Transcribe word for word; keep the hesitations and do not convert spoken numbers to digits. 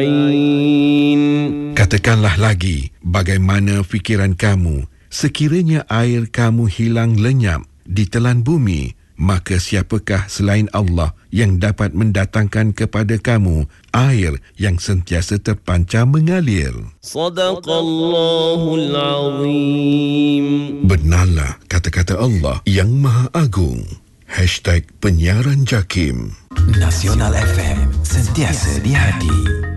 Katakanlah lagi, bagaimana fikiran kamu sekiranya air kamu hilang lenyap di telan bumi, maka siapakah selain Allah yang dapat mendatangkan kepada kamu air yang sentiasa terpancar mengalir? Sadaqallahul Azim. Benarlah kata-kata Allah yang Maha Agung. Hashtag Penyiaran Jakim. Nasional F M, sentiasa di hati.